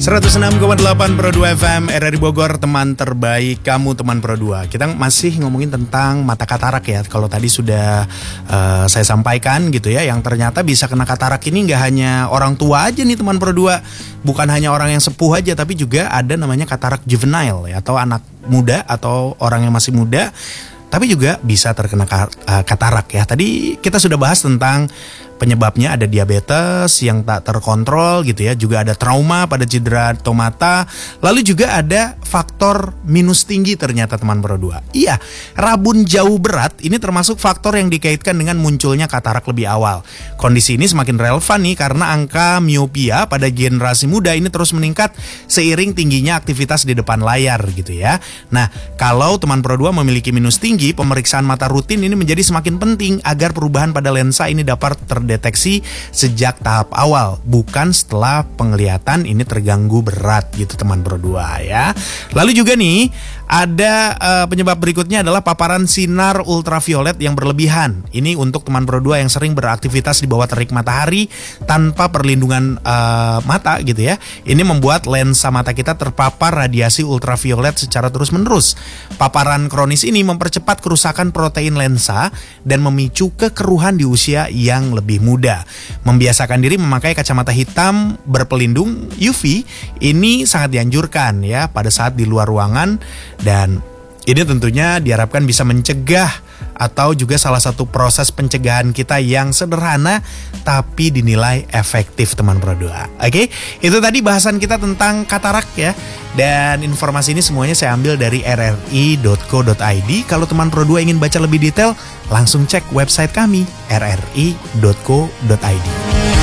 106,8 Pro 2 FM RRI Bogor, teman terbaik kamu, teman Pro 2. Kita masih ngomongin tentang mata katarak ya. Kalau tadi sudah saya sampaikan gitu ya, yang ternyata bisa kena katarak ini nggak hanya orang tua aja nih teman Pro 2. Bukan hanya orang yang sepuh aja, tapi juga ada namanya katarak juvenile ya, atau anak muda atau orang yang masih muda, tapi juga bisa terkena katarak ya. Tadi kita sudah bahas tentang penyebabnya, ada diabetes yang tak terkontrol gitu ya, juga ada trauma pada cedera mata, lalu juga ada faktor minus tinggi ternyata teman Pro 2. Iya, rabun jauh berat ini termasuk faktor yang dikaitkan dengan munculnya katarak lebih awal. Kondisi ini semakin relevan nih karena angka miopia pada generasi muda ini terus meningkat seiring tingginya aktivitas di depan layar gitu ya. Nah, kalau teman Pro 2 memiliki minus tinggi, pemeriksaan mata rutin ini menjadi semakin penting agar perubahan pada lensa ini dapat terdeteksi sejak tahap awal, bukan setelah penglihatan ini terganggu berat gitu teman Pro 2 ya. Lalu juga nih ada penyebab berikutnya adalah paparan sinar ultraviolet yang berlebihan. Ini untuk teman Pro 2 yang sering beraktivitas di bawah terik matahari tanpa perlindungan mata gitu ya. Ini membuat lensa mata kita terpapar radiasi ultraviolet secara terus-menerus. Paparan kronis ini mempercepat kerusakan protein lensa dan memicu kekeruhan di usia yang lebih muda. Membiasakan diri memakai kacamata hitam berpelindung UV ini sangat dianjurkan ya pada saat di luar ruangan, dan ini tentunya diharapkan bisa mencegah atau juga salah satu proses pencegahan kita yang sederhana tapi dinilai efektif teman Pro 2. Oke, itu tadi bahasan kita tentang katarak ya. Dan informasi ini semuanya saya ambil dari rri.co.id. Kalau teman Pro 2 ingin baca lebih detail, langsung cek website kami rri.co.id.